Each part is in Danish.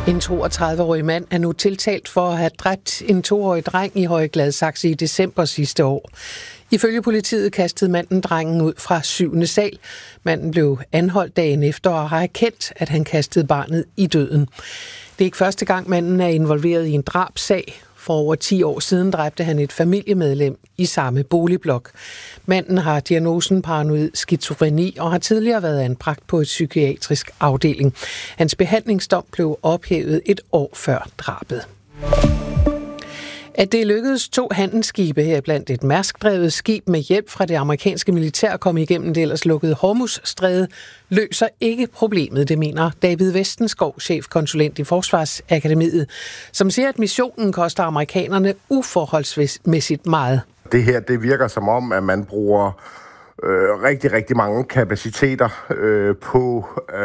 En 32-årig mand er nu tiltalt for at have dræbt en 2-årig dreng i Høje Gladsaxe i december sidste år. Ifølge politiet kastede manden drengen ud fra 7. sal. Manden blev anholdt dagen efter og har erkendt, at han kastede barnet i døden. Det er ikke første gang, manden er involveret i en drabssag. For over 10 år siden dræbte han et familiemedlem i samme boligblok. Manden har diagnosen paranoid skizofreni og har tidligere været anbragt på et psykiatrisk afdeling. Hans behandlingsdom blev ophævet et år før drabet. At det lykkedes 2 handelsskibe heriblandt et Mærsk-drevet skib med hjælp fra det amerikanske militær at komme igennem det ellers lukkede Hormuz-stræde, løser ikke problemet, det mener David Vestenskov, chefkonsulent i Forsvarsakademiet, som siger, at missionen koster amerikanerne uforholdsmæssigt meget. Det her, det virker som om, at man bruger rigtig mange kapaciteter på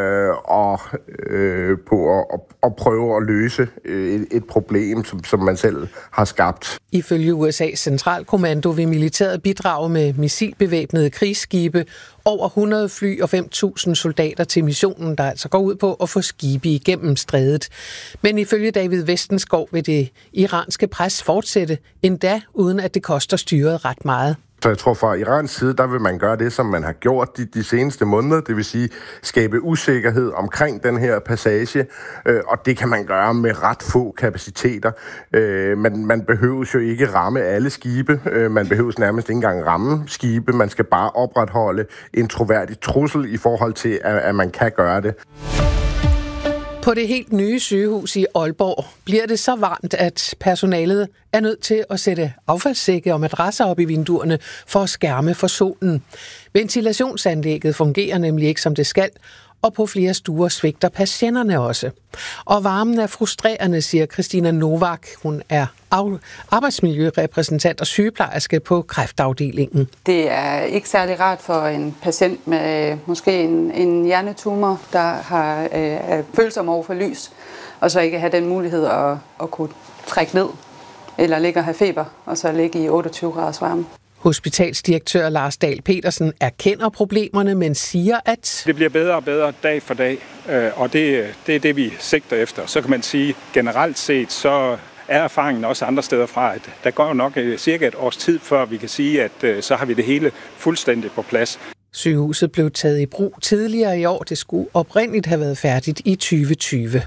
at prøve at løse et problem, som man selv har skabt. Ifølge USA's centralkommando vil militæret bidrage med missilbevæbnede krigsskibe, over 100 fly og 5.000 soldater til missionen, der altså går ud på at få skibe igennem strædet. Men ifølge David Vestenskov vil det iranske pres fortsætte, endda uden at det koster styret ret meget. Så jeg tror fra Irans side, der vil man gøre det, som man har gjort de seneste måneder, det vil sige skabe usikkerhed omkring den her passage, og det kan man gøre med ret få kapaciteter. Man behøves jo ikke ramme alle skibe, man behøves nærmest ikke engang ramme skibe, man skal bare opretholde en troværdig trussel i forhold til, at man kan gøre det. På det helt nye sygehus i Aalborg bliver det så varmt, at personalet er nødt til at sætte affaldssække og madrasser op i vinduerne for at skærme for solen. Ventilationsanlægget fungerer nemlig ikke som det skal, og på flere stuer svigter patienterne også. Og varmen er frustrerende, siger Christina Novak. Hun er arbejdsmiljørepræsentant og sygeplejerske på kræftafdelingen. Det er ikke særlig rart for en patient med måske en hjernetumor, der har følsom over for lys, og så ikke have den mulighed at kunne trække ned, eller ligge og have feber, og så ligge i 28 graders varme. Hospitalsdirektør Lars Dahl Petersen erkender problemerne, men siger, at det bliver bedre og bedre dag for dag, og det er det, vi sigter efter. Så kan man sige, generelt set, så er erfaringen også andre steder fra, at der går nok cirka et års tid, før vi kan sige, at så har vi det hele fuldstændig på plads. Sygehuset blev taget i brug tidligere i år. Det skulle oprindeligt have været færdigt i 2020.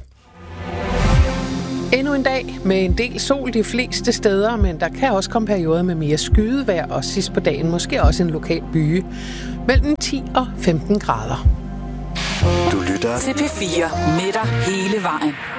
Endnu en dag med en del sol de fleste steder, men der kan også komme perioder med mere skydevejr, og sidst på dagen måske også en lokal byge. Mellem 10 og 15 grader. Du lytter til P4 med dig hele vejen.